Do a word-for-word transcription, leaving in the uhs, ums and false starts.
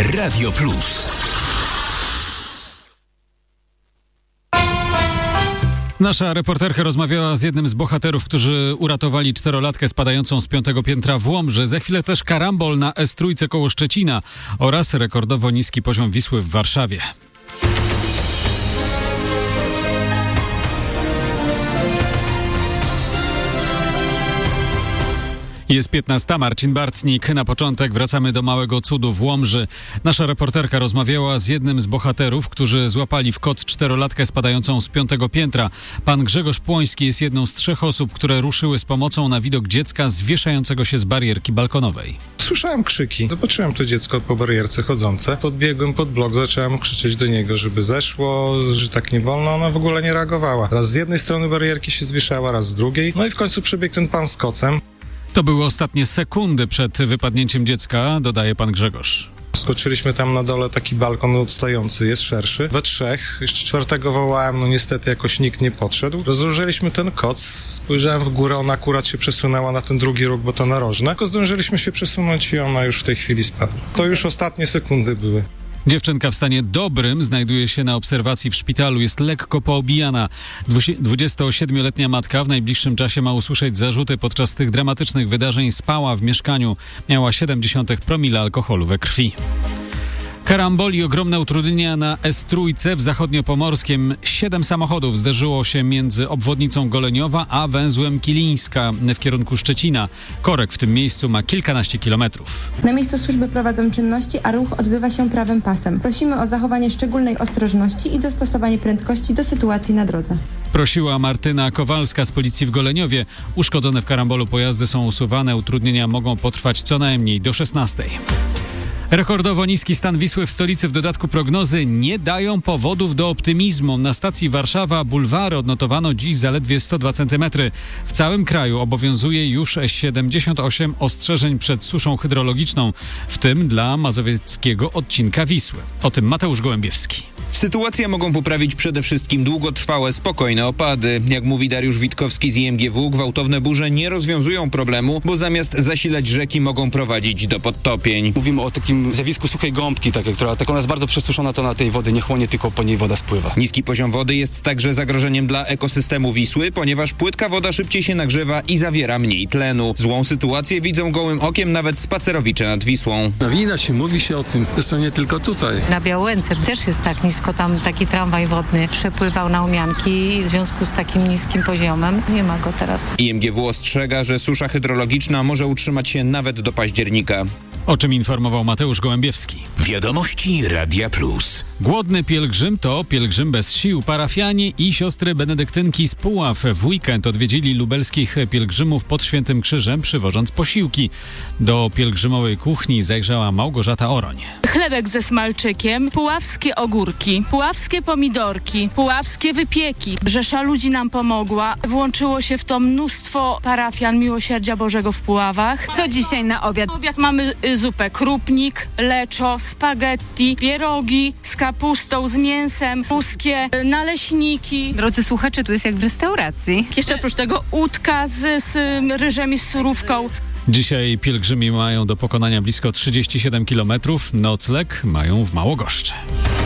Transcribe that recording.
Radio Plus. Nasza reporterka rozmawiała z jednym z bohaterów, którzy uratowali czterolatkę spadającą z piątego piętra w Łomży. Za chwilę też karambol na es trzy koło Szczecina oraz rekordowo niski poziom Wisły w Warszawie. Jest piętnasta, Marcin Bartnik. Na początek wracamy do małego cudu w Łomży. Nasza reporterka rozmawiała z jednym z bohaterów, którzy złapali w kot czterolatkę spadającą z piątego piętra. Pan Grzegorz Płoński jest jedną z trzech osób, które ruszyły z pomocą na widok dziecka zwieszającego się z barierki balkonowej. Słyszałem krzyki. Zobaczyłem to dziecko po barierce chodzące. Podbiegłem pod blok, zacząłem krzyczeć do niego, żeby zeszło, że tak nie wolno. Ona w ogóle nie reagowała. Raz z jednej strony barierki się zwieszała, raz z drugiej. No i w końcu przebiegł ten pan z kocem. To były ostatnie sekundy przed wypadnięciem dziecka, dodaje pan Grzegorz. Skoczyliśmy tam na dole, taki balkon odstający, jest szerszy. We trzech, jeszcze czwartego wołałem, no niestety jakoś nikt nie podszedł. Rozłożyliśmy ten koc, spojrzałem w górę, ona akurat się przesunęła na ten drugi róg, bo to narożne. Tylko zdążyliśmy się przesunąć i ona już w tej chwili spadła. To już ostatnie sekundy były. Dziewczynka w stanie dobrym znajduje się na obserwacji w szpitalu, jest lekko poobijana. dwudziestosiedmioletnia matka w najbliższym czasie ma usłyszeć zarzuty. Podczas tych dramatycznych wydarzeń spała w mieszkaniu. Miała siedemdziesiąt promila alkoholu we krwi. Karambol i ogromne utrudnienia na es trzy w zachodniopomorskiem. Siedem samochodów zderzyło się między obwodnicą Goleniowa a węzłem Kilińska w kierunku Szczecina. Korek w tym miejscu ma kilkanaście kilometrów. Na miejscu służby prowadzą czynności, a ruch odbywa się prawym pasem. Prosimy o zachowanie szczególnej ostrożności i dostosowanie prędkości do sytuacji na drodze. Prosiła Martyna Kowalska z policji w Goleniowie. Uszkodzone w karambolu pojazdy są usuwane. Utrudnienia mogą potrwać co najmniej do szesnastej. Rekordowo niski stan Wisły w stolicy, w dodatku prognozy nie dają powodów do optymizmu. Na stacji Warszawa Bulwary odnotowano dziś zaledwie sto dwa centymetry. W całym kraju obowiązuje już siedemdziesiąt osiem ostrzeżeń przed suszą hydrologiczną, w tym dla mazowieckiego odcinka Wisły. O tym Mateusz Gołębiewski. Sytuację mogą poprawić przede wszystkim długotrwałe, spokojne opady. Jak mówi Dariusz Witkowski z i em gie wu, gwałtowne burze nie rozwiązują problemu, bo zamiast zasilać rzeki mogą prowadzić do podtopień. Mówimy o takim zjawisku suchej gąbki, takie, która tak ona jest bardzo przesuszona, to na tej wody nie chłonie, tylko po niej woda spływa. Niski poziom wody jest także zagrożeniem dla ekosystemu Wisły, ponieważ płytka woda szybciej się nagrzewa i zawiera mniej tlenu. Złą sytuację widzą gołym okiem nawet spacerowicze nad Wisłą. No widać się, mówi się o tym, zresztą nie tylko tutaj. Na Białęce też jest tak nisko, tam taki tramwaj wodny przepływał na Umianki i w związku z takim niskim poziomem nie ma go teraz. i em gie wu ostrzega, że susza hydrologiczna może utrzymać się nawet do października. O czym informował Mateusz Gołębiewski. Wiadomości Radia Plus. Głodny pielgrzym to pielgrzym bez sił. Parafianie i siostry benedyktynki z Puław w weekend odwiedzili lubelskich pielgrzymów pod Świętym Krzyżem, przywożąc posiłki. Do pielgrzymowej kuchni zajrzała Małgorzata Oroń. Chlebek ze smalczykiem, puławskie ogórki, puławskie pomidorki, puławskie wypieki. Brzesza ludzi nam pomogła. Włączyło się w to mnóstwo parafian Miłosierdzia Bożego w Puławach. Co dzisiaj na obiad? Na obiad mamy zupę krupnik, leczo, spaghetti, pierogi z kapustą, z mięsem, ruskie naleśniki. Drodzy słuchacze, tu jest jak w restauracji. Jeszcze oprócz tego udka z, z ryżem i z surówką. Dzisiaj pielgrzymi mają do pokonania blisko trzydzieści siedem kilometrów. Nocleg mają w Małogoszczy.